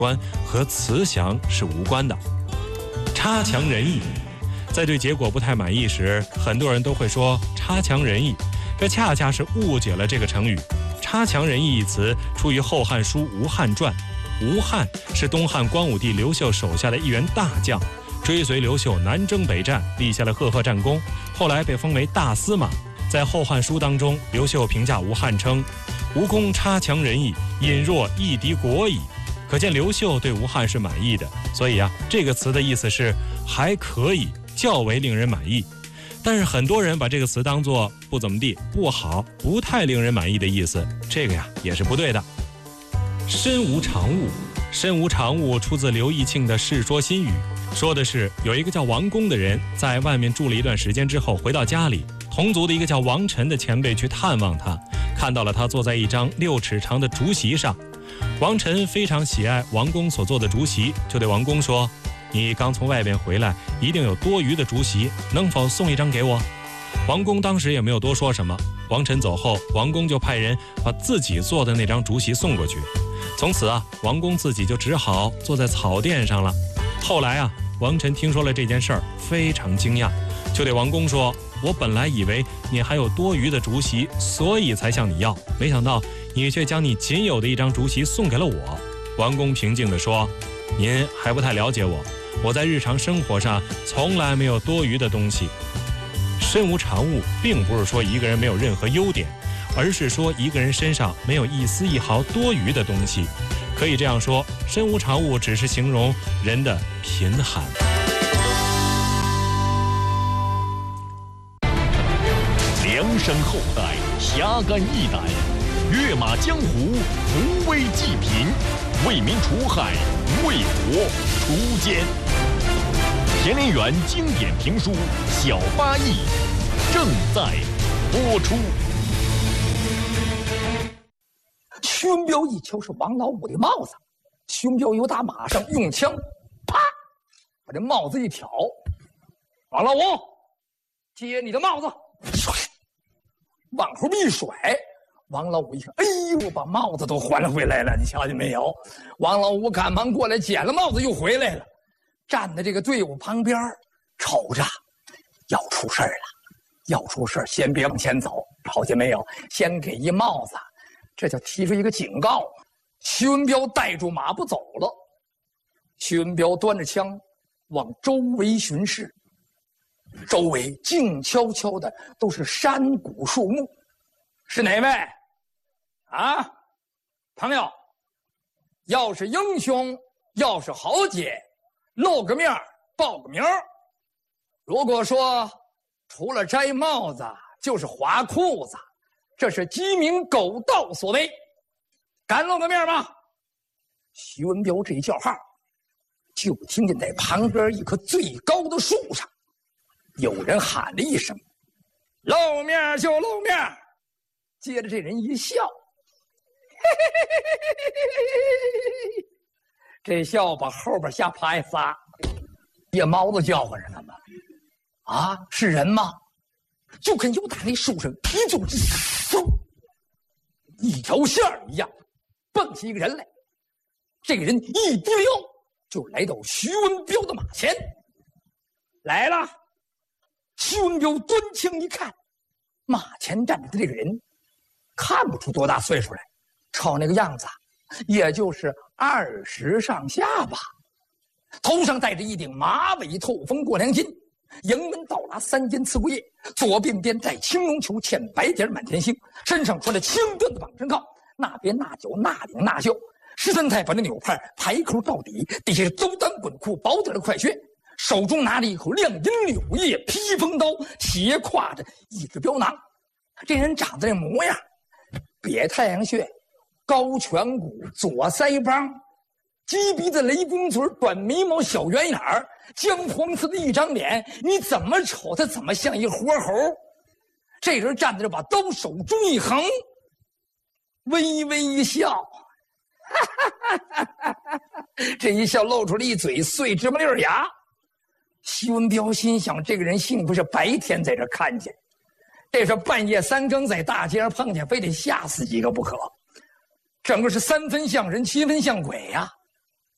观和慈祥是无关的。差强人意，在对结果不太满意时，很多人都会说差强人意，这恰恰是误解了这个成语。差强人意一词出于《后汉书·吴汉传》，吴汉是东汉光武帝刘秀手下的一员大将，追随刘秀南征北战，立下了赫赫战功，后来被封为大司马。在《后汉书》当中，刘秀评价吴汉称：“吴公差强人意，隐若一敌国矣。”可见刘秀对吴汉是满意的，所以这个词的意思是还可以，较为令人满意。但是很多人把这个词当作不怎么地、不好、不太令人满意的意思，这个也是不对的。身无长物，身无长物出自刘义庆的《世说新语》，说的是有一个叫王公的人在外面住了一段时间之后，回到家里，同族的一个叫王晨的前辈去探望他，看到了他坐在一张6尺长的竹席上。王晨非常喜爱王公所做的竹席，就对王公说：“你刚从外边回来，一定有多余的竹席，能否送一张给我？”王公当时也没有多说什么。王晨走后，王公就派人把自己做的那张竹席送过去。从此王公自己就只好坐在草垫上了。后来王晨听说了这件事儿，非常惊讶，就对王公说：“我本来以为你还有多余的竹席，所以才向你要，没想到你却将你仅有的一张竹席送给了我。”王公平静地说：“您还不太了解我，我在日常生活上从来没有多余的东西。”身无长物并不是说一个人没有任何优点，而是说一个人身上没有一丝一毫多余的东西。可以这样说，身无长物只是形容人的贫寒。 梁山后代侠肝义胆，跃马江湖，扶危济贫，为民除害，为国除奸。田连元经典评书《小八义》正在播出。 徐文彪一瞧是王老五的帽子，徐文彪由打马上用枪，啪，把这帽子一挑。王老五，接你的帽子，往后一甩。王老五一看，哎呦，把帽子都还回来了，你瞧见没有？王老五赶忙过来捡了帽子，又回来了，站在这个队伍旁边，瞅着，要出事儿了，要出事儿，先别往前走，瞅见没有？先给一帽子，这就提出一个警告。徐文彪带住马不走了，徐文彪端着枪往周围巡视，周围静悄悄的，都是山谷树木。是哪位？朋友，要是英雄，要是豪杰，露个面报个名。如果说除了摘帽子就是划裤子，这是鸡鸣狗盗所为，敢露个面吗？徐文彪这一叫号，就听见在旁边一棵最高的树上，有人喊了一声：“露面就露面。”接着这人一笑，这笑把后边吓趴一仨，夜猫子叫唤着他们。是人吗？就跟有打那树上一就嗖，一条线一样蹦起一个人来。这个人一滴溜就来到徐文彪的马前。来了，徐文彪端枪一看，马前站着的这个人看不出多大岁数来，瞅那个样子也就是20上下吧。头上戴着一顶马尾透风过梁巾，迎门倒拉3间刺桂叶，左鬓边戴青龙球嵌白点满天星，身上穿着青缎的绑身靠，那边那脚那领那袖，13太把那纽帕排扣到底，底下是邹单滚裤薄点的快靴，手中拿了一口亮银柳叶披风刀，斜挎着一只镖囊。这人长得这模样，瘪太阳穴，高颧骨，左腮帮，鸡鼻子，雷公嘴，短眉毛，小圆眼儿，姜黄色的一张脸，你怎么瞅他怎么像一活猴。这人站在这，把刀手中一横，微微一笑，这一笑露出了一嘴碎芝麻粒牙。徐文彪心想，这个人幸亏是白天在这看见，这是半夜3更在大街上碰见，非得吓死几个不可。整个是3分像人7分像鬼呀。